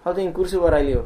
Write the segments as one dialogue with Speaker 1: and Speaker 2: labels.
Speaker 1: How tem curso para liur.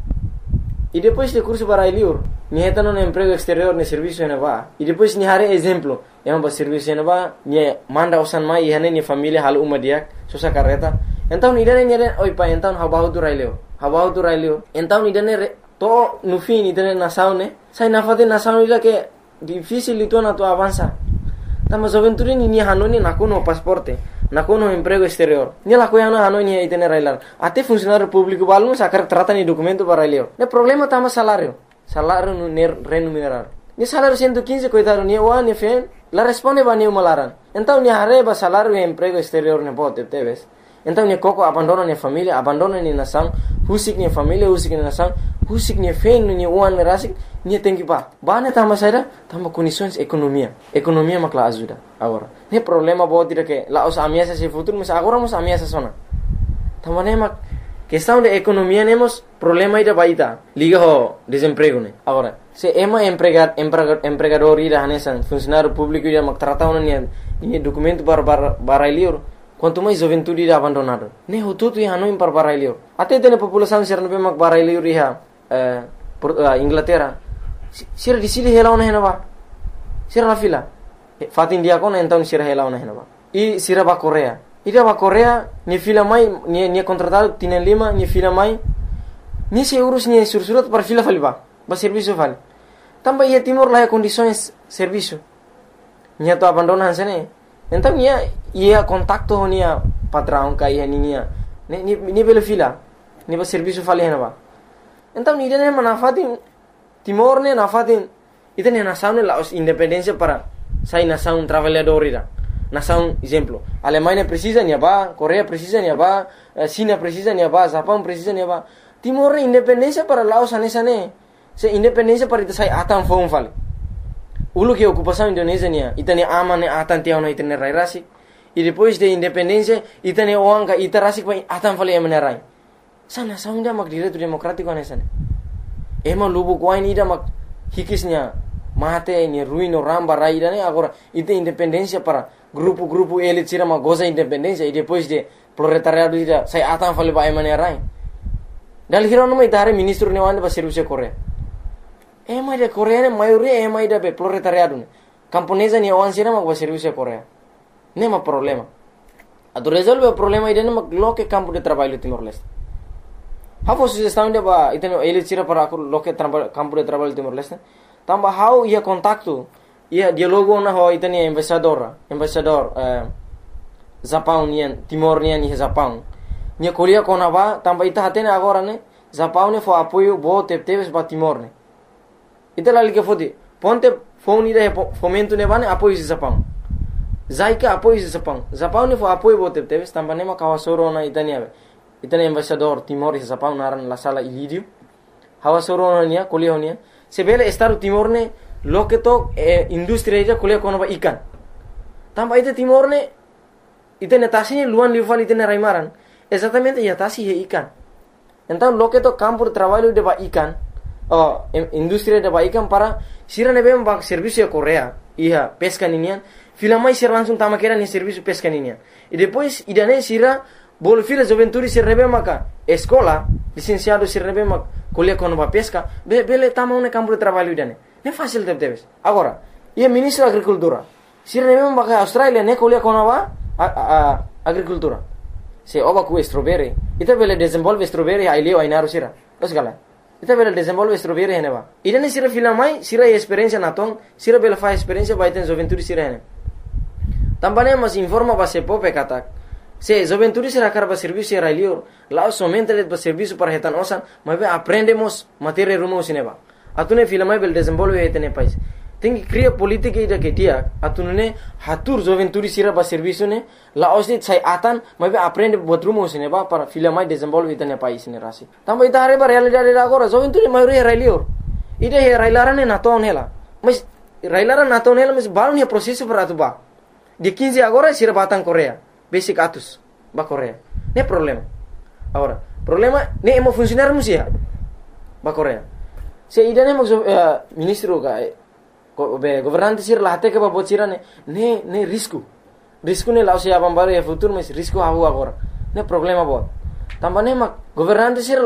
Speaker 1: E depois de curso para liur, ni hetano no emprego exterior ni serviço ena ba. E depois ni hare exemplo, ema ba serviço ena ba, ni manda usan mai hane ni família hal uma dia, susa carreta. Então ni dane oi pa então habahu tu raileo. Então ni dane to no fim ni dane na saune, sai na fate na saune ila que difícil itu na tu avança. Tama juventude ni hanoni nakuno pasporte, nakuno emprego exterior. Ni la coiana hanoni itene railar. Até funcionário público balmo sacar trata ni documento para raileo. Ne problema tama salário no remunerar. Ni salário 115 coitado ni wa ni fen, la responde ba ni malaran. Então ni hareba salário e emprego exterior ne bote teves. Então ni koko abandona ni família, abandona ni nação, husik ni família, husik ni nação, husik ni fen ni uan rasik, ni tem que ba. Bane tama saida, tama condições economia. Economia makla ajuda agora. Ne problema bote que lá os ameaças se futuro, mas agora nos ameaças sona. Tama ne mak questão de economia nemos problema ida baita. Liga ho desemprego ne. Agora, se ema empregador ida hanesan, funcionário público ida mak tratau ni documento para liur. Quanto mais juventude ida abandonado. Ne hututu ya hanoin para liur. Até tem população ser no mak para liur iha Inglaterra. Sira di sili helauna henaba. Sira la fila. Fatin dia kona então sira helauna henaba. I sira ba Korea. Ida ba Korea ni fila mai ni contratado tienen lima ni fila mai ni se urus ni sursurat para fila faliba. Ba serviço fali. Tamba ia Timor lá condições serviço. Ni to abandonan sene. Então ia contacto honia patrão kai hania. Ni bela fila. Ni ba serviço fali henaba. Então ni dene manafatin Timor ne nafatin ita ne nação ne la independência para sai nação trabalhador ida. Nação exemplo, Alemanha precisa ni ba, Coreia precisa ni ba, China precisa ni ba, Japão precisa ni ba. Timor ne independência para Laos anesane. Se independência para ita sai atan fon fale. Ulu que ocupação Indonésia ni ita ne ama ne atan tiao na ita ne rai rasi. E depois de independência ita ne oanga ita rasi pa atan fale amenerai. Sa nação dia mak direito democrático anesane. Ema lubu kwai ni da mak hikisnya mate ni ruino ramba raida ne agora ita independência para grupo elit sira ma goza independência e depois de proletariado ida sai atan fale ba emanerai. Dal hiro no mai dare ministro ne wanda ba serviço Coreia. Ema de Coreia ne maioria ema ida be proletariado ne. Camponesa ni wan sira ma ba serviço Coreia. Ne ma problema. Ado resolve o problema ida ne ma loke campo de trabalho Timor-Leste. Hapo sugestão de ba ita no elit sira para loke campo de trabalho Timor-Leste. Tamba how ia contacto ia dialogo na ho ita ni embaixador Japão nian Timor nian ni Japão. Nia kolia kona ba tamba ita hatene agora ne Japão ne fo apoio bo teves ba Timor ne. Ita lali que fodi ponte phone ida fomento ne ba ne apoio Japão. Zaika apoio Japão. Japão ne fo apoio bo teves tamba ne ma kawasoro na ita ni ave. Ita ne embaixador Timor e Japão naran la sala ilidio. Hawasoro na nia kolia nia. Sebele estar Timor ne lo que to industria ida kuliah kono ba ikan. Tamba ita Timor ne ita netasi luan lival ita ne raimaran. Exatamente ya tasi he ikan. Então lo que to campo de trabalho de ba ikan, industria de ba ikan para sira ne bem ba serviço de Coreia. Iha pesca ninian. Fila mai sira langsung tama kera ni serviço pesca ninian. E depois ida ne sira bol fila juventude sira ne maka escola licenciado sira ne maka kuliah kono ba pesca. Bele tama un campo de trabalho ida ne. Ne fácil teves. Agora, ia ministro da agricultura. Sira ne bem ba Australia ne kuliah kono ba agricultura. Se oba ku strawberry, ita bele desenvolve strawberry ai leo ai naru sira. Os gala. Ita bele desenvolve strawberry hene ba. Ida ne sira fila mai, sira experiência na tong, sira bele fa experiência ba iten juventude sira hene. Tambane mas informa ba se pope katak. Se juventude sira karba serviço sira leo, lá somente le ba serviço para hetan osan, mas aprendemos matéria rumo sineba. Atune fila mai bele desenvolve hetene pais. Tem que criar política ida que dia atunune hatur juventude sira ba serviço ne la osni sai atan mas aprende botrumo sine ba para fila mai desenvolve itane país ne rasi tamba ita are ba realidade agora juventude maioria railio ida he railarane na ton hela mas railara na ton hela mas balon he processo para atuba de 15 agora sira batang Coreia basic atus ba Coreia ne problema agora problema ne emo funcionar musia ba Coreia se ida ne mo ministro ga governante sir lahte ke babot sira ne risco ne lao se abambare futuro mas risco hahu agora ne problema bot tambane mak governante sir